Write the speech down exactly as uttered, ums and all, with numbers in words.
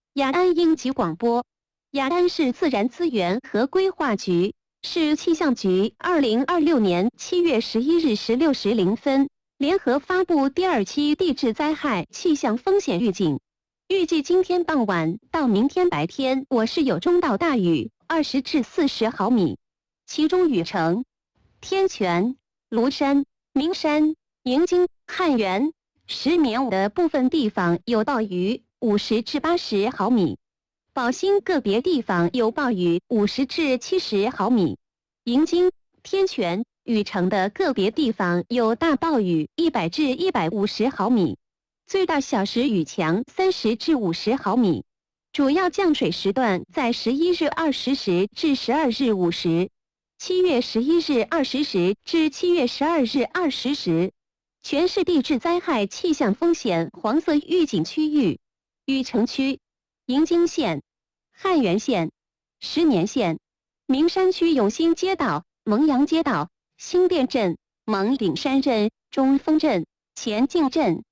雅安应急广播：雅安市自然资源和规划局、市气象局二零二六年七月十一日十六时零分联合发布第二期地质灾害气象风险预警。预计今天傍晚到明天白天，我市有中到大雨，二十至四十毫米，其中禹城、天泉、庐山、名山、营京、汉源、石棉的部分地方有暴雨，五十至八十毫米；宝兴个别地方有暴雨，五十至七十毫米；营京、天泉、禹城的个别地方有大暴雨，一百至一百五十毫米，最大小时雨强三十至五十毫米。主要降水时段在十一日二十时至十二日五时，七月十一日二十时至七月十二日二十时。全市地质灾害气象风险黄色预警区域：禹城区、营京县、汉源县、石棉县、名山区永兴街道、蒙阳街道、新店镇、蒙顶山镇、中丰镇、前进镇、